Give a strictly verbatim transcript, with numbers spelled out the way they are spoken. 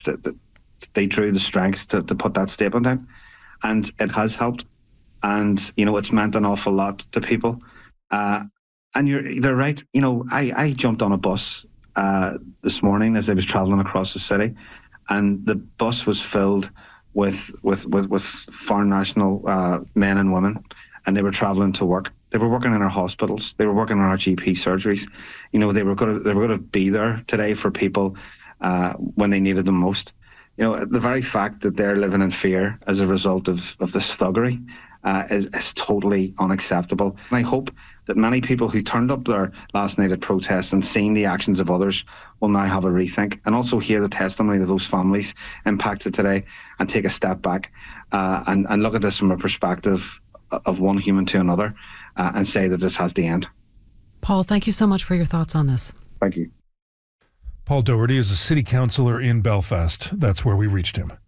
that, that they drew the strength to, to put that statement out, and it has helped. And you know, it's meant an awful lot to people. Uh, and you're they're right. You know, I, I jumped on a bus uh, this morning as I was travelling across the city, and the bus was filled with with with, with foreign national uh, men and women, and they were travelling to work. They were working in our hospitals. They were working in our G P surgeries. You know, they were going to they were going to be there today for people uh, when they needed them most. You know, the very fact that they're living in fear as a result of of this thuggery uh, is is totally unacceptable. And I hope that many people who turned up there last night at protests and seen the actions of others will now have a rethink, and also hear the testimony of those families impacted today and take a step back uh, and and look at this from a perspective of one human to another. Uh, and say that this has the end. Paul, thank you so much for your thoughts on this. Thank you. Paul Doherty is a city councillor in Belfast. That's where we reached him.